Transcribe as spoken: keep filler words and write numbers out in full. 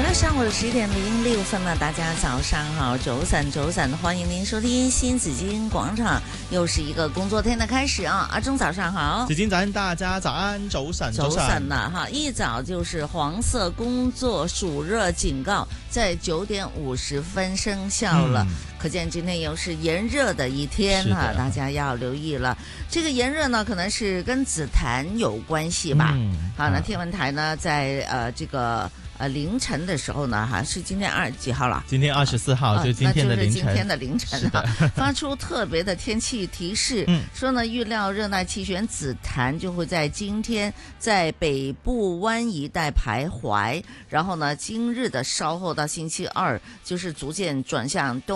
来到上午的十一點零六分了，大家早上好，早晨早晨，歡迎您收聽新紫荊廣場，又是一個工作天的開始啊！阿忠早上好， 紫荊早安，大家早安，早晨早晨了哈，一早就是黃色工作暑熱警告，在九點五十分生效了，嗯、可見今天又是炎熱的一天哈，大家要留意了。這個炎熱呢，可能是跟紫檀有關係吧？嗯、好，那天文台呢，在呃這個。呃，凌晨的時候呢，哈，是今天二幾號了？ 今天二十四號，啊、就今天的凌晨。 那就是今天的凌晨哈，發出特別的天氣提示，嗯、說呢，預料熱帶氣旋紫檀就會在今天在北部灣一帶徘徊，然後呢，今日的稍後到星期二，就是逐漸轉向東。